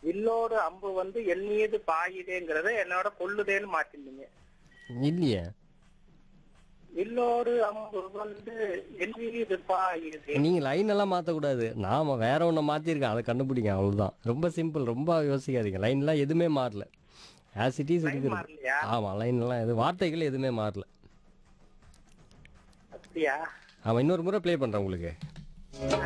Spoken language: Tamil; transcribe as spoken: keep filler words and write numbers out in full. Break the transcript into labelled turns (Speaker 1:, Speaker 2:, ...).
Speaker 1: வில்லோடு அம்பு வந்து என் மீது பாயுதேங்கிறத என்னோட கொல்லுதேன்னு மாத்திருந்தீங்க.
Speaker 2: இல்லையே.
Speaker 1: வில்லோடு அம்பு வந்து என் மீது பாயுதே.
Speaker 2: நீங்க லைன் எல்லாம் மாத்தக்கூடாது. நாம வேற ஒண்ண மாத்திருக்கேன். அதை கண்டுபிடிங்க அவ்வளவுதான். ரொம்ப சிம்பிள். ரொம்ப யோசிக்காதீங்க. லைன்லாம் எதுவுமே மாறல. ஆஸ் இட் இஸ்
Speaker 1: லைன்
Speaker 2: இருக்கிறது.
Speaker 1: மாறலையா?
Speaker 2: ஆமா, லைன்லாம் எது வார்த்தைகள் எதுவுமே மாறல.
Speaker 1: அப்படியா?
Speaker 2: ஆமா, இன்னொரு முறை ப்ளே பண்றேன் உங்களுக்கு.